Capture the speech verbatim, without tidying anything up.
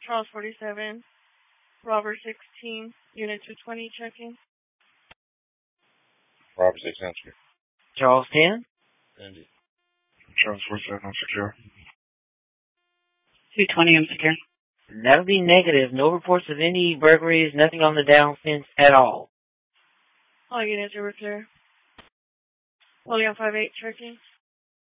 Charles forty-seven, Robert sixteen, Unit two twenty, checking. Robert six, answer. Charles ten. Indeed. Charles forty-seven, secure. two twenty, I'm secure. That'll be negative. No reports of any burglaries, nothing on the down fence at all. All units are clear. William five eight, checking.